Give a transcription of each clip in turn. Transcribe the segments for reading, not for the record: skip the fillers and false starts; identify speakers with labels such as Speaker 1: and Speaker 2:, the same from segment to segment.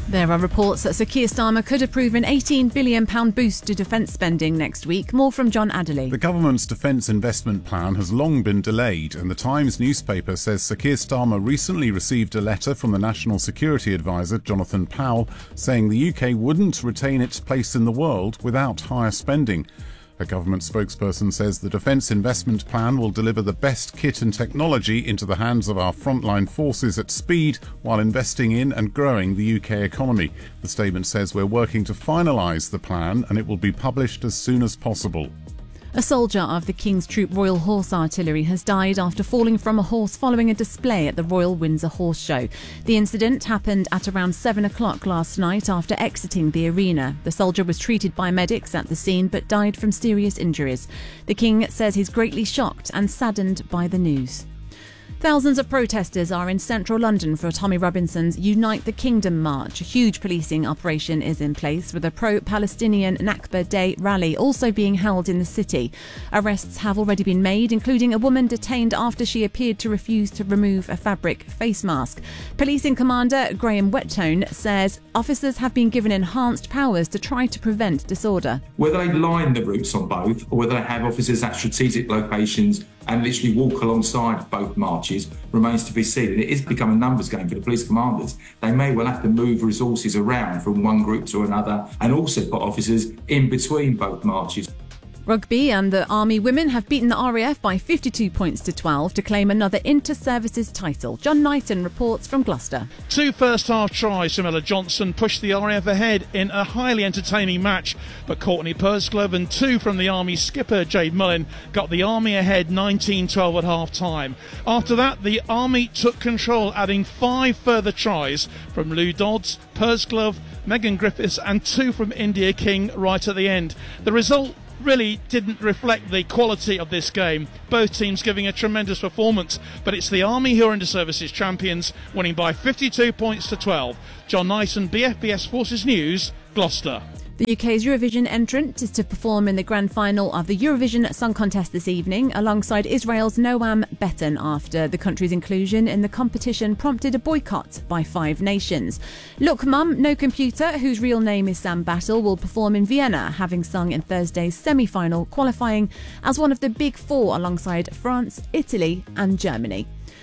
Speaker 1: There are reports that Sir Keir Starmer could approve an £18 billion boost to defence spending next week. More from John Adderley.
Speaker 2: The government's defence investment plan has long been delayed, and the Times newspaper says Sir Keir Starmer recently received a letter from the National Security Advisor, Jonathan Powell, saying the UK wouldn't retain its place in the world without higher spending. A government spokesperson says the Defence Investment Plan will deliver the best kit and technology into the hands of our frontline forces at speed while investing in and growing the UK economy. The statement says we're working to finalise the plan and it will be published as soon as possible.
Speaker 1: A soldier of the King's Troop Royal Horse Artillery has died after falling from a horse following a display at the Royal Windsor Horse Show. The incident happened at around 7 o'clock last night after exiting the arena. The soldier was treated by medics at the scene but died from serious injuries. The King says he's greatly shocked and saddened by the news. Thousands of protesters are in central London for Tommy Robinson's Unite the Kingdom march. A huge policing operation is in place with a pro-Palestinian Nakba Day rally also being held in the city. Arrests have already been made, including a woman detained after she appeared to refuse to remove a fabric face mask. Policing Commander Graham Whettone says officers have been given enhanced powers to try to prevent disorder.
Speaker 3: Whether they line the routes on both or whether they have officers at strategic locations and literally walk alongside both marches remains to be seen. And it is becoming a numbers game for the police commanders. They may well have to move resources around from one group to another and also put officers in between both marches.
Speaker 1: Rugby and the Army women have beaten the RAF by 52 points to 12 to claim another inter-services title. John Knighton reports from Gloucester.
Speaker 4: 2 first-half tries from Ella Johnson pushed the RAF ahead in a highly entertaining match, but Courtney Pursglove and 2 from the Army skipper Jade Mullin got the Army ahead 19-12 at half-time. After that, the Army took control, adding 5 further tries from Lou Dodds, Pursglove, Megan Griffiths and 2 from India King right at the end. The result really didn't reflect the quality of this game. Both teams giving a tremendous performance, but it's the Army who are inter-services champions, winning by 52 points to 12. John Knighton, BFBS Forces News, Gloucester.
Speaker 1: The UK's Eurovision entrant is to perform in the grand final of the Eurovision Song Contest this evening alongside Israel's Noam Beton after the country's inclusion in the competition prompted a boycott by 5 nations. Look Mum, No Computer, whose real name is Sam Battle, will perform in Vienna, having sung in Thursday's semi-final, qualifying as one of the big 4 alongside France, Italy and Germany.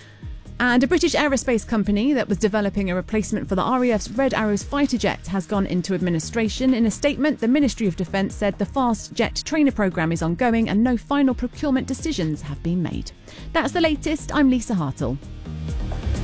Speaker 1: And a British aerospace company that was developing a replacement for the RAF's Red Arrows fighter jet has gone into administration. In a statement, the Ministry of Defence said the fast jet trainer programme is ongoing and no final procurement decisions have been made. That's the latest. I'm Lisa Hartle.